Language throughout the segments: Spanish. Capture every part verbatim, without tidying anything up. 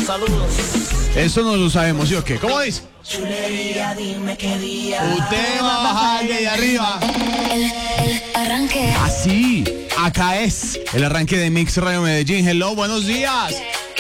saludos. Eso no lo sabemos, ¿sí o qué? ¿Cómo dice? Chulería, dime qué día. Usted va a bajar de ahí arriba. El, el arranque. Así, acá es el arranque de Mix Radio Medellín. Hello, buenos días.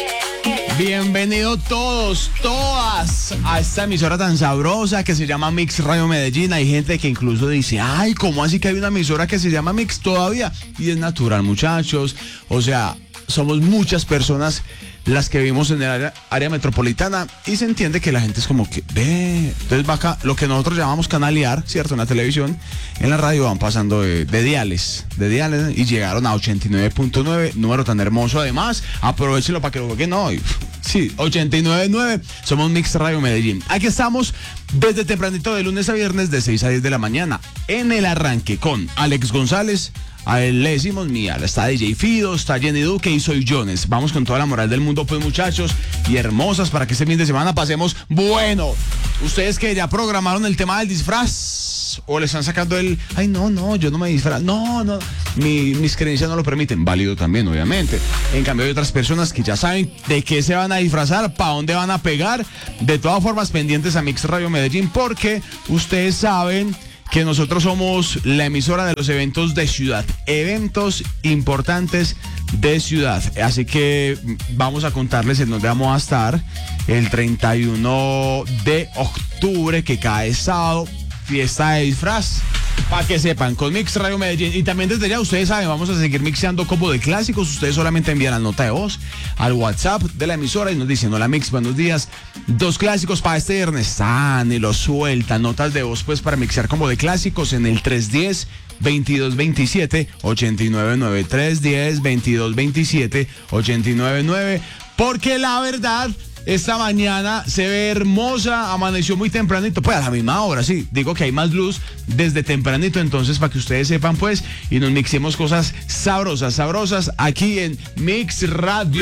Bienvenidos todos, todas a esta emisora tan sabrosa que se llama Mix Radio Medellín. Hay gente que incluso dice, ay, ¿cómo así que hay una emisora que se llama Mix todavía? Y es natural, muchachos. O sea, somos muchas personas las que vivimos en el área, área metropolitana y se entiende que la gente es como que ve, entonces va acá, lo que nosotros llamamos canalear, ¿cierto? En la televisión, en la radio van pasando de, de diales, de diales y llegaron a ochenta y nueve punto nueve, número tan hermoso además, aprovechenlo para que lo jueguen hoy. Sí, ochenta y nueve punto nueve, somos Mix Radio Medellín. Aquí estamos desde tempranito de lunes a viernes de seis a diez de la mañana en el arranque con Alex González. A él le decimos mía, está D J Fido, está Jenny Duque y soy Jones. Vamos con toda la moral del mundo, pues muchachos, y hermosas para que este fin de semana pasemos bueno. Ustedes que ya programaron el tema del disfraz o le están sacando el, ay no, no, yo no me disfraz, no, no, Mi, mis creencias no lo permiten, válido también, obviamente. En cambio hay otras personas que ya saben de qué se van a disfrazar, para dónde van a pegar. De todas formas, pendientes a Mix Radio Medellín, porque ustedes saben que nosotros somos la emisora de los eventos de ciudad, eventos importantes de ciudad. Así que vamos a contarles en dónde vamos a estar el treinta y uno de octubre, que cae sábado, fiesta de disfraz. Para que sepan, con Mix Radio Medellín. Y también desde ya, ustedes saben, vamos a seguir mixeando combo de clásicos. Ustedes solamente envían la nota de voz al WhatsApp de la emisora y nos dicen, hola Mix, buenos días. Dos clásicos para este viernes. Tan y lo sueltan. Notas de voz pues para mixear combo de clásicos en el tres uno cero, veintidós veintisiete, ochenta y nueve nueve. tres uno cero, veintidós veintisiete, ochenta y nueve nueve. Porque la verdad, esta mañana se ve hermosa, amaneció muy tempranito, pues a la misma hora, sí, digo que hay más luz desde tempranito, entonces para que ustedes sepan pues, y nos mixemos cosas sabrosas, sabrosas, aquí en Mix Radio.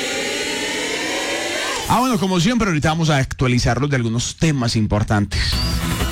Ah, bueno, como siempre, ahorita vamos a actualizarlos de algunos temas importantes.